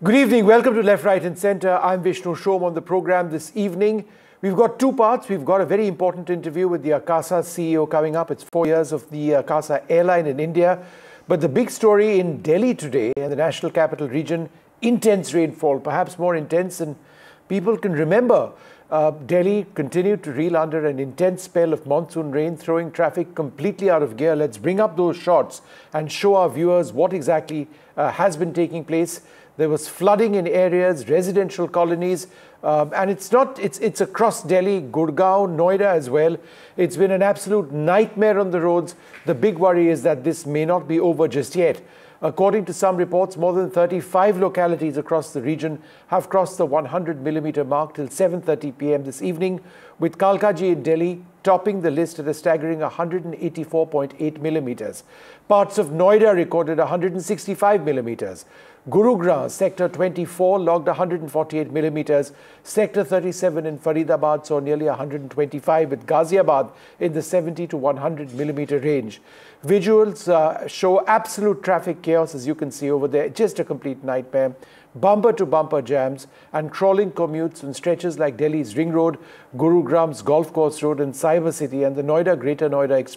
Good evening. Welcome to Left, Right and Centre. I'm Vishnu Shom. On the programme this evening, we've got two parts. We've got a very important interview with the Akasa CEO coming up. It's 4 years of the Akasa airline in India. But the big story in Delhi today, and the National Capital Region, intense rainfall, perhaps more intense than people can remember. Delhi continued to reel under an intense spell of monsoon rain, throwing traffic completely out of gear. Let's bring up those shots and show our viewers what exactly has been taking place. There was flooding in areas, residential colonies, and it's across Delhi, Gurgaon, Noida as well. It's been an absolute nightmare on the roads. The big worry is that this may not be over just yet. According to some reports, more than 35 localities across the region have crossed the 100mm mark till 7:30 p.m. this evening, with Kalkaji in Delhi topping the list at a staggering 184.8 millimeters. Parts of Noida recorded 165 millimeters. Gurugram, Sector 24, logged 148 millimeters. Sector 37 in Faridabad saw nearly 125, with Ghaziabad in the 70 to 100 millimeter range. Visuals show absolute traffic chaos, as you can see over there. Just a complete nightmare. Bumper-to-bumper jams and crawling commutes on stretches like Delhi's Ring Road, Gurugram's Golf Course Road and Cyber City, and the Noida Greater Noida Express